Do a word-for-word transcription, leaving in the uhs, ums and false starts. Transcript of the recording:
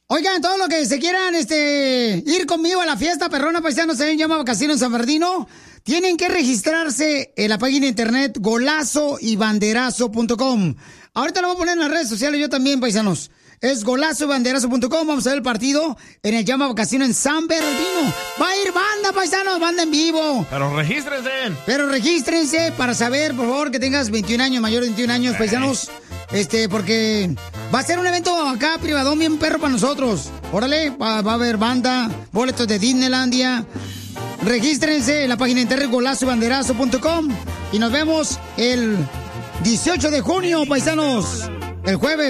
Oigan, todos los que se quieran este, ir conmigo a la fiesta perrona, paisanos, se llama Casino en San Bernardino, tienen que registrarse en la página de internet golazo y banderazo punto com. Ahorita lo voy a poner en las redes sociales yo también, paisanos. Es golazo y banderazo punto com. Vamos a ver el partido en el Llama Casino en San Bernardino. Va a ir banda, paisanos, banda en vivo. Pero regístrense. Pero regístrense para saber, por favor, que tengas veintiún años, mayor de veintiún años, paisanos. Este, porque va a ser un evento acá privadón bien perro para nosotros. Órale, va, va a haber banda, boletos de Disneylandia. Regístrense en la página de internet golazo y banderazo punto com. Y nos vemos el dieciocho de junio, paisanos. El jueves.